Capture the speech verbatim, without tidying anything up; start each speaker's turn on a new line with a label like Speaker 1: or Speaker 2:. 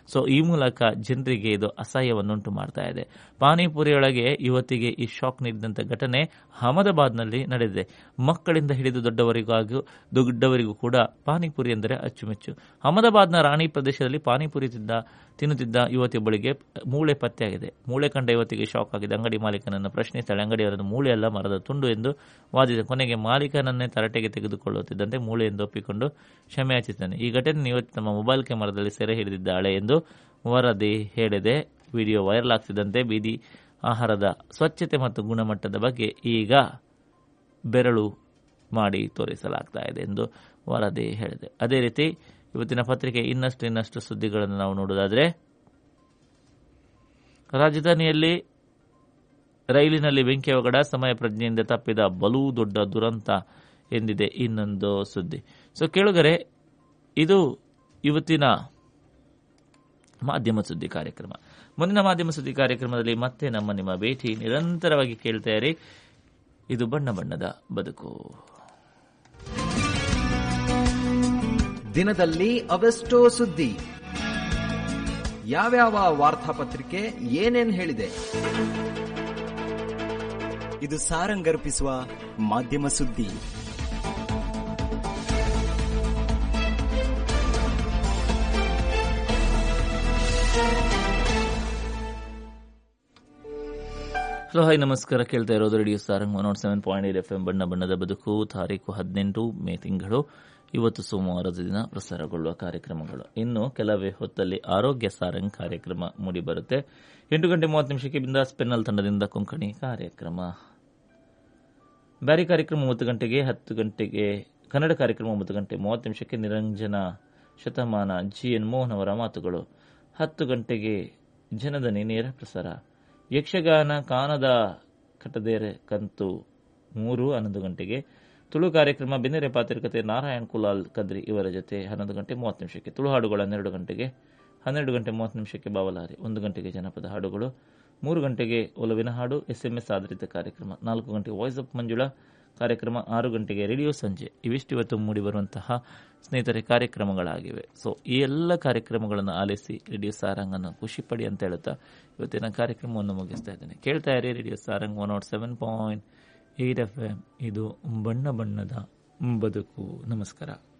Speaker 1: So ಈ ಮೂಲಕ ಜನರಿಗೆ ಇದು ಅಸಹ್ಯವನ್ನುಂಟು ಮಾಡ್ತಾ ಇದೆ. ಪಾನಿಪುರಿಯೊಳಗೆ ಯುವತಿಗೆ ಈ ಶಾಕ್ ನೀಡಿದಂಥ ಘಟನೆ ಅಹಮದಾಬಾದ್ನಲ್ಲಿ ನಡೆದಿದೆ. ಮಕ್ಕಳಿಂದ ಹಿಡಿದು ದೊಡ್ಡವರಿಗೂ ದೊಡ್ಡವರಿಗೂ ಕೂಡ ಪಾನಿಪುರಿ ಎಂದರೆ ಅಚ್ಚುಮೆಚ್ಚು. ಅಹಮದಾಬಾದ್ನ ರಾಣಿ ಪ್ರದೇಶದಲ್ಲಿ ಪಾನಿಪುರಿ ತಿದ್ದ ತಿನ್ನುತ್ತಿದ್ದ ಯುವತಿಯೊಬ್ಬಳಿಗೆ ಮೂಳೆ ಪತ್ತೆಯಾಗಿದೆ. ಮೂಳೆ ಕಂಡ ಯುವತಿಗೆ ಶಾಕ್ ಆಗಿದೆ. ಅಂಗಡಿ ಮಾಲೀಕನನ್ನು ಪ್ರಶ್ನಿಸಿದಳು. ಅಂಗಡಿಯವರನ್ನು ಮೂಳೆ ಅಲ್ಲ, ಮರದ ತುಂಡು ಎಂದು ವಾದಿಸಿದ. ಕೊನೆಗೆ ಮಾಲೀಕನನ್ನೇ ತರಟೆಗೆ ತೆಗೆದುಕೊಳ್ಳುತ್ತಿದ್ದಂತೆ ಮೂಳೆ ಎಂದು ಒಪ್ಪಿಕೊಂಡು ಕ್ಷಮೆ ಯಾಚಿಸಿದ್ದಾನೆ. ಈ ಘಟನೆ ಯುವತಿ ತಮ್ಮ ಮೊಬೈಲ್ ಕ್ಯಾಮೆರಾದಲ್ಲಿ ಸೆರೆ ಹಿಡಿದಿದ್ದಾಳೆ ಎಂದು ವರದಿ ಹೇಳಿದೆ. ವಿಡಿಯೋ ವೈರಲ್ ಆಗ್ತಿದ್ದಂತೆ ಬೀದಿ ಆಹಾರದ ಸ್ವಚ್ಛತೆ ಮತ್ತು ಗುಣಮಟ್ಟದ ಬಗ್ಗೆ ಈಗ ಬೆರಳು ಮಾಡಿ ತೋರಿಸಲಾಗ್ತಾ ಇದೆ ಎಂದು ವರದಿ ಹೇಳಿದೆ. ಅದೇ ರೀತಿ ಇವತ್ತಿನ ಪತ್ರಿಕೆ ಇನ್ನಷ್ಟು ಇನ್ನಷ್ಟು ಸುದ್ದಿಗಳನ್ನು ನಾವು ನೋಡೋದಾದ್ರೆ, ರಾಜಧಾನಿಯಲ್ಲಿ ರೈಲಿನಲ್ಲಿ ಬೆಂಕಿ ಅವಘಡ, ಸಮಯ ಪ್ರಜ್ಞೆಯಿಂದ ತಪ್ಪಿದ ಬಲು ದೊಡ್ಡ ದುರಂತ ಎಂದಿದೆ ಇನ್ನೊಂದು ಸುದ್ದಿ. ಸೊ ಕೇಳುಗರೆ, ಇದು ಇವತ್ತಿನ ಮಾಧ್ಯಮ ಸುದ್ದಿ ಕಾರ್ಯಕ್ರಮ. ಮುಂದಿನ ಮಾಧ್ಯಮ ಸುದ್ದಿ ಕಾರ್ಯಕ್ರಮದಲ್ಲಿ ಮತ್ತೆ ನಮ್ಮ ನಿಮ್ಮ ಭೇಟಿ. ನಿರಂತರವಾಗಿ ಕೇಳ್ತಾ ಇರಿ. ಇದು ಬಣ್ಣ ಬಣ್ಣದ ಬದುಕು.
Speaker 2: ದಿನದಲ್ಲಿ ಅವೆಷ್ಟೋ ಸುದ್ದಿ, ಯಾವ್ಯಾವ ವಾರ್ತಾಪತ್ರಿಕೆ ಏನೇನ್ ಹೇಳಿದೆ,
Speaker 3: ಇದು ಸಾರಂಗರ್ಪಿಸುವ ಮಾಧ್ಯಮ ಸುದ್ದಿ.
Speaker 1: ಹಲೋ, ಹಾಯ್, ನಮಸ್ಕಾರ. ಕೇಳ್ತಾ ಇರೋದು radio Sarang one not seven point eight F M. ಬಣ್ಣ ಬಣ್ಣದ ಬದುಕು. ತಾರೀಕು ಹದಿನೆಂಟು ಮೇ ತಿಂಗಳು. ಇವತ್ತು ಸೋಮವಾರದ ದಿನ ಪ್ರಸಾರಗೊಳ್ಳುವ ಕಾರ್ಯಕ್ರಮಗಳು. ಇನ್ನು ಕೆಲವೇ ಹೊತ್ತಲ್ಲಿ ಆರೋಗ್ಯ ಸಾರಂಗ್ ಕಾರ್ಯಕ್ರಮ ಮೂಡಿಬರುತ್ತೆ. ಎಂಟು ಗಂಟೆ ಮೂವತ್ತು ನಿಮಿಷಕ್ಕೆ ಬಿಂದಾಸ್ ಪೆನ್ನಲ್ ತಂಡದಿಂದ ಕೊಂಕಣಿ ಕಾರ್ಯಕ್ರಮ. ಬ್ಯಾರಿ ಕಾರ್ಯಕ್ರಮ ಒಂಬತ್ತು ಗಂಟೆಗೆ. ಹತ್ತು ಗಂಟೆಗೆ ಕನ್ನಡ ಕಾರ್ಯಕ್ರಮ ಒಂಬತ್ತು ಗಂಟೆ ಮೂವತ್ತು ನಿಮಿಷಕ್ಕೆ ನಿರಂಜನ ಶತಮಾನ ಜಿ ಎನ್ ಮೋಹನ್ ಅವರ ಮಾತುಗಳು. ಹತ್ತು ಗಂಟೆಗೆ ಜನದನಿ ನೇರ ಪ್ರಸಾರ. ಯಕ್ಷಗಾನ ಕಾನದ ಕಟದೇರೆ ಕಂತು ಮೂರು. ಹನ್ನೊಂದು ಗಂಟೆಗೆ ತುಳು ಕಾರ್ಯಕ್ರಮ ಬೆನ್ನೆರೆ ಪಾತ್ರಿಕತೆ ನಾರಾಯಣ್ ಕುಲಾಲ್ ಕದ್ರಿ ಇವರ ಜೊತೆ ಹನ್ನೊಂದು ಗಂಟೆ ಮೂವತ್ತು ನಿಮಿಷಕ್ಕೆ. ತುಳು ಹಾಡುಗಳು ಹನ್ನೆರಡು ಗಂಟೆಗೆ. ಹನ್ನೆರಡು ಗಂಟೆ ಮೂವತ್ತು ನಿಮಿಷಕ್ಕೆ ಬಾವಲಾರಿ. ಒಂದು ಗಂಟೆಗೆ ಜನಪದ ಹಾಡುಗಳು. ಮೂರು ಗಂಟೆಗೆ ಒಲವಿನ ಹಾಡು ಎಸ್ಎಂಎಸ್ ಆಧಾರಿತ ಕಾರ್ಯಕ್ರಮ. ನಾಲ್ಕು ಗಂಟೆಗೆ ವಾಯ್ಸ್ ಆಫ್ ಮಂಜುಳಾ ಕಾರ್ಯಕ್ರಮ. ಆರು ಗಂಟೆಗೆ ರೇಡಿಯೋ ಸಂಜೆ. ಇವಿಷ್ಟು ಇವತ್ತು ಮೂಡಿ ಬರುವಂತಹ ಸ್ನೇಹಿತರೆ ಕಾರ್ಯಕ್ರಮಗಳಾಗಿವೆ. ಸೊ ಈ ಎಲ್ಲ ಕಾರ್ಯಕ್ರಮಗಳನ್ನು ಆಲಿಸಿ ರೇಡಿಯೋ ಸಾರಂಗನ್ನು ಖುಷಿ ಪಡಿ ಅಂತ ಹೇಳುತ್ತಾ ಇವತ್ತಿನ ಕಾರ್ಯಕ್ರಮವನ್ನು ಮುಗಿಸ್ತಾ ಇದ್ದೇನೆ. ಕೇಳ್ತಾ ಇರಿ radio Sarang one not seven point eight F M. ಇದು ಬಣ್ಣ ಬಣ್ಣದ ಬದುಕು. ನಮಸ್ಕಾರ.